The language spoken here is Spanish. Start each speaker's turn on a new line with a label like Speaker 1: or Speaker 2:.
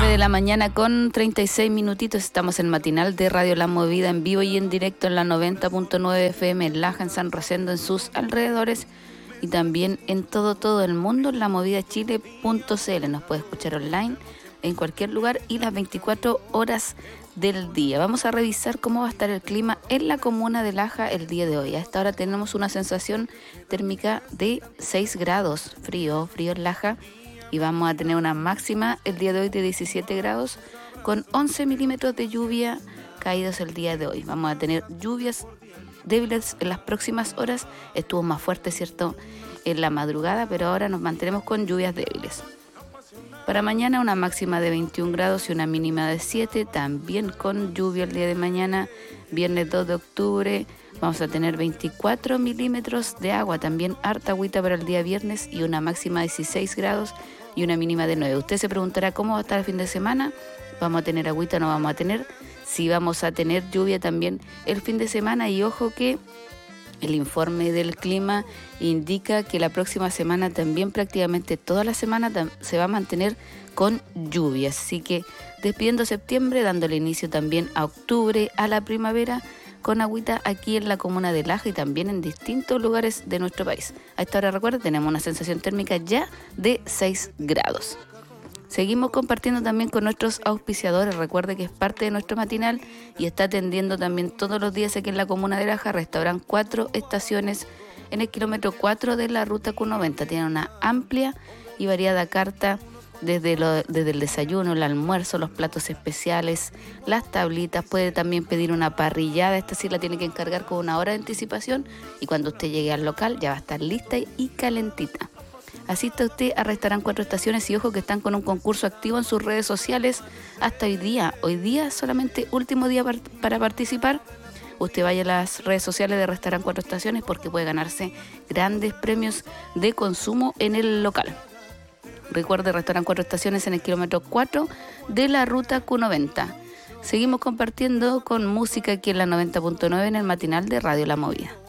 Speaker 1: 9 de la mañana con 36 minutitos. Estamos en matinal de Radio La Movida en vivo y en directo en la 90.9 FM en Laja, en San Rosendo, en sus alrededores y también en todo el mundo en lamovidachile.cl. Nos puede escuchar online en cualquier lugar y las 24 horas del día. Vamos a revisar cómo va a estar el clima en la comuna de Laja el día de hoy. A esta hora tenemos una sensación térmica de 6 grados, frío en Laja. Y vamos a tener una máxima el día de hoy de 17 grados con 11 milímetros de lluvia caídos el día de hoy. Vamos a tener lluvias débiles en las próximas horas. Estuvo más fuerte, ¿cierto?, en la madrugada, pero ahora nos mantenemos con lluvias débiles. Para mañana una máxima de 21 grados y una mínima de 7, también con lluvia el día de mañana. Viernes 2 de octubre vamos a tener 24 milímetros de agua, también harta agüita para el día viernes y una máxima de 16 grados y una mínima de 9. Usted se preguntará cómo va a estar el fin de semana. ¿Vamos a tener agüita o no vamos a tener? Sí, vamos a tener lluvia también el fin de semana y ojo que el informe del clima indica que la próxima semana también prácticamente toda la semana se va a mantener con lluvias. Así que despidiendo septiembre, dándole inicio también a octubre, a la primavera, con agüita aquí en la comuna de Laja y también en distintos lugares de nuestro país. A esta hora, recuerden, tenemos una sensación térmica ya de 6 grados. Seguimos compartiendo también con nuestros auspiciadores. Recuerde que es parte de nuestro matinal y está atendiendo también todos los días aquí en la comuna de Laja. Restaurant 4 estaciones en el kilómetro 4 de la ruta Q90. Tiene una amplia y variada carta desde el desayuno, el almuerzo, los platos especiales, las tablitas. Puede también pedir una parrillada. Esta sí la tiene que encargar con una hora de anticipación y cuando usted llegue al local ya va a estar lista y calentita. Asista usted a Restaurant 4 Estaciones y ojo que están con un concurso activo en sus redes sociales hasta hoy día. Hoy día solamente último día para participar. Usted vaya a las redes sociales de Restaurant 4 Estaciones porque puede ganarse grandes premios de consumo en el local. Recuerde, Restaurant 4 Estaciones en el kilómetro 4 de la ruta Q90. Seguimos compartiendo con música aquí en la 90.9 en el matinal de Radio La Movida.